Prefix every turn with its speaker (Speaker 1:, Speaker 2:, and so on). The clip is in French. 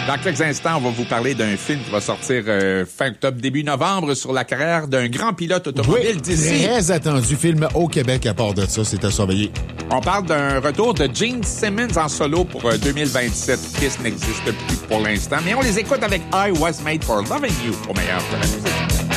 Speaker 1: Dans quelques instants, on va vous parler d'un film qui va sortir fin octobre, début novembre, sur la carrière d'un grand pilote automobile d'ici.
Speaker 2: Très attendu film au Québec. À part de ça, c'est à surveiller.
Speaker 1: On parle d'un retour de Gene Simmons en solo pour 2027. Kiss n'existe plus pour l'instant, mais on les écoute avec I Was Made for Loving You au meilleur de la musique.